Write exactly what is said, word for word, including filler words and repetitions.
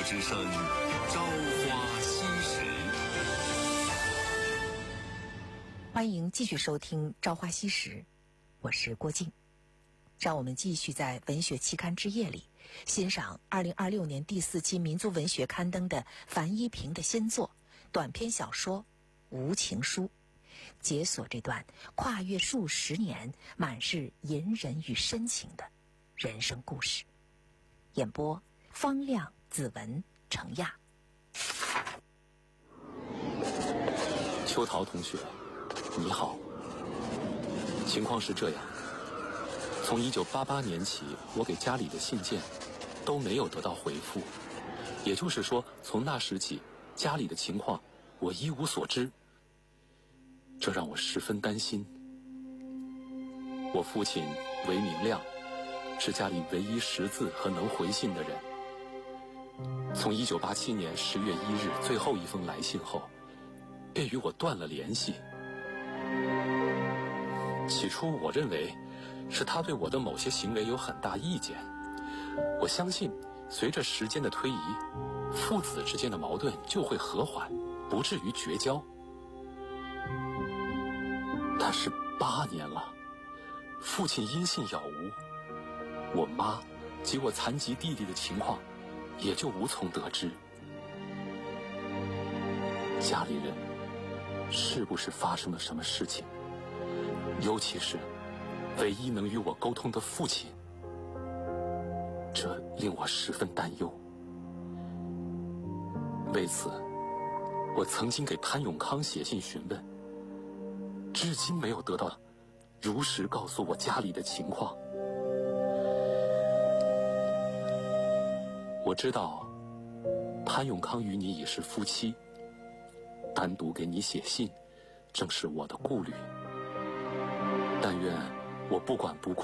之声，朝花夕拾。 欢迎继续收听《朝花夕拾》，我是郭静。让我们继续在文学期刊之夜里欣赏二零二六年第四期民族文学刊登的樊一平的新作短篇小说《无情书》，解锁这段跨越数十年、满是隐忍与深情的人生故事。演播：方亮、子文、程亚。 秋桃同学，你好。情况是这样，从一九八八年起，我给家里的信件都没有得到回复，也就是说，从那时起，家里的情况我一无所知，这让我十分担心。我父亲韦明亮是家里唯一识字和能回信的人。从一九八七年十月一日最后一封来信后，便与我断了联系。起初我认为是他对我的某些行为有很大意见，我相信随着时间的推移，父子之间的矛盾就会和缓，不至于绝交。但是八年了，父亲音信杳无，我妈及我残疾弟弟的情况也就无从得知。家里人是不是发生了什么事情？尤其是唯一能与我沟通的父亲，这令我十分担忧。为此，我曾经给潘永康写信询问，至今没有得到如实告诉我家里的情况。我知道潘永康与你已是夫妻，单独给你写信正是我的顾虑。但愿我不管不顾